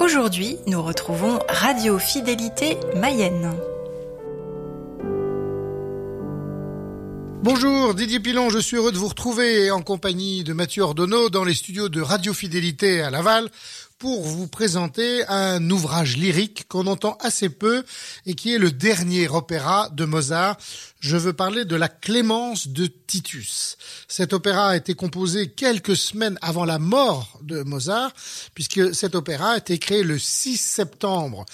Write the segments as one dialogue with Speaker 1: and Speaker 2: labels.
Speaker 1: Aujourd'hui, nous retrouvons Radio Fidélité Mayenne.
Speaker 2: Bonjour, Didier Pilon, je suis heureux de vous retrouver en compagnie de Mathieu Ordonneau dans les studios de Radio Fidélité à Laval pour vous présenter un ouvrage lyrique qu'on entend assez peu et qui est le dernier opéra de Mozart. Je veux parler de la Clémence de Titus. Cet opéra a été composé quelques semaines avant la mort de Mozart, puisque cet opéra a été créé le 6 septembre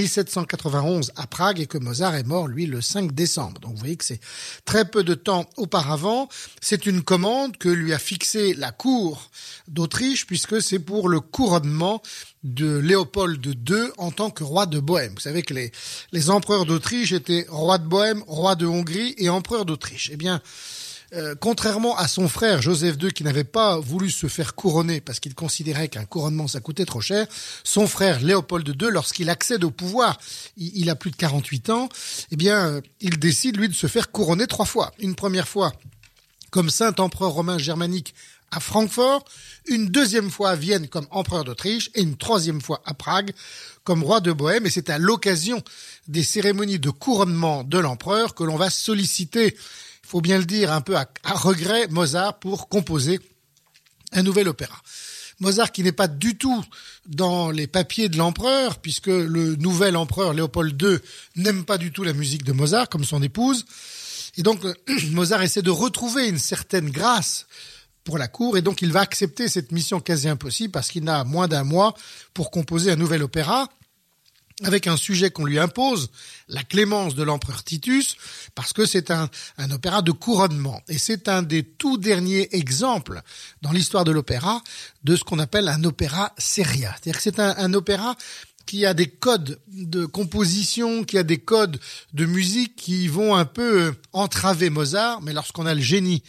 Speaker 2: 1791 à Prague et que Mozart est mort, lui, le 5 décembre. Donc vous voyez que c'est très peu de temps auparavant. C'est une commande que lui a fixée la cour d'Autriche, puisque c'est pour le couronnement de Léopold II en tant que roi de Bohême. Vous savez que les empereurs d'Autriche étaient roi de Bohême, roi de Hongrie et empereur d'Autriche. Eh bien, contrairement à son frère Joseph II qui n'avait pas voulu se faire couronner parce qu'il considérait qu'un couronnement ça coûtait trop cher, son frère Léopold II, lorsqu'il accède au pouvoir, il a plus de 48 ans, eh bien, il décide lui de se faire couronner 3 fois. Une première fois comme saint empereur romain germanique à Francfort, une deuxième fois à Vienne comme empereur d'Autriche et une troisième fois à Prague comme roi de Bohême. Et c'est à l'occasion des cérémonies de couronnement de l'empereur que l'on va solliciter, il faut bien le dire un peu à regret, Mozart pour composer un nouvel opéra. Mozart qui n'est pas du tout dans les papiers de l'empereur, puisque le nouvel empereur Léopold II n'aime pas du tout la musique de Mozart, comme son épouse. Et donc Mozart essaie de retrouver une certaine grâce pour la cour, et donc il va accepter cette mission quasi impossible parce qu'il n'a moins d'un mois pour composer un nouvel opéra avec un sujet qu'on lui impose, la Clémence de l'empereur Titus, parce que c'est un opéra de couronnement. Et c'est un des tout derniers exemples dans l'histoire de l'opéra de ce qu'on appelle un opéra seria. C'est-à-dire que c'est un opéra qui a des codes de composition, qui a des codes de musique qui vont un peu entraver Mozart, mais lorsqu'on a le génie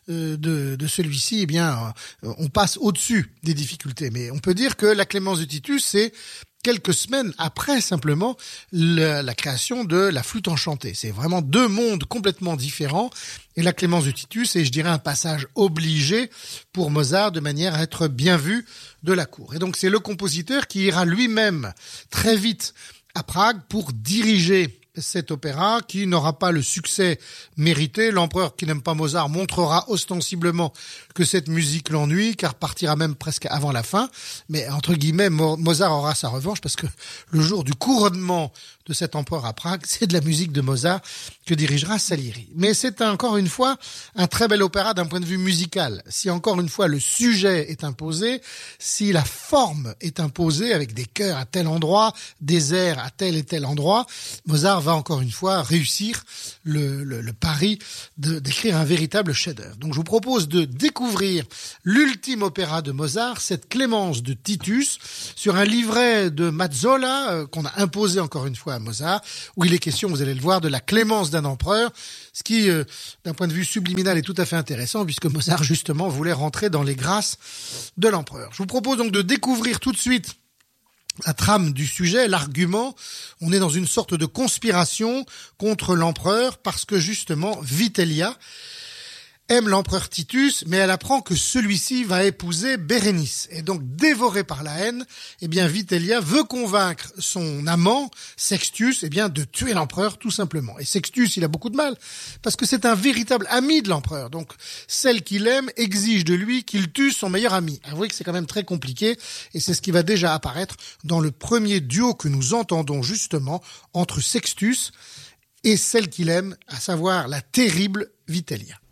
Speaker 2: de celui-ci, eh bien, on passe au-dessus des difficultés. Mais on peut dire que la Clémence de Titus, c'est quelques semaines après simplement la création de la flûte enchantée. C'est vraiment 2 mondes complètement différents. Et la Clémence de Titus est, je dirais, un passage obligé pour Mozart de manière à être bien vu de la cour. Et donc c'est le compositeur qui ira lui-même très vite à Prague pour diriger cet opéra qui n'aura pas le succès mérité. L'empereur qui n'aime pas Mozart montrera ostensiblement que cette musique l'ennuie, car partira même presque avant la fin. Mais entre guillemets, Mozart aura sa revanche parce que le jour du couronnement de cet empereur à Prague, c'est de la musique de Mozart que dirigera Salieri. Mais c'est encore une fois un très bel opéra d'un point de vue musical. Si encore une fois le sujet est imposé, si la forme est imposée avec des chœurs à tel endroit, des airs à tel et tel endroit, Mozart va encore une fois réussir le pari d'écrire un véritable chef-d'œuvre. Donc je vous propose de découvrir l'ultime opéra de Mozart, cette Clémence de Titus, sur un livret de Mazzola qu'on a imposé encore une fois à Mozart, où il est question, vous allez le voir, de la clémence d'un empereur, ce qui, d'un point de vue subliminal, est tout à fait intéressant, puisque Mozart, justement, voulait rentrer dans les grâces de l'empereur. Je vous propose donc de découvrir tout de suite la trame du sujet, l'argument. On est dans une sorte de conspiration contre l'empereur, parce que, justement, Vitellia aime l'empereur Titus, mais elle apprend que celui-ci va épouser Bérénice. Et donc, dévorée par la haine, eh bien, Vitellia veut convaincre son amant, Sextius, eh bien, de tuer l'empereur, tout simplement. Et Sextius, il a beaucoup de mal, parce que c'est un véritable ami de l'empereur. Donc, celle qu'il aime exige de lui qu'il tue son meilleur ami. Avouez que c'est quand même très compliqué, et c'est ce qui va déjà apparaître dans le premier duo que nous entendons, justement, entre Sextius et celle qu'il aime, à savoir la terrible Vitellia.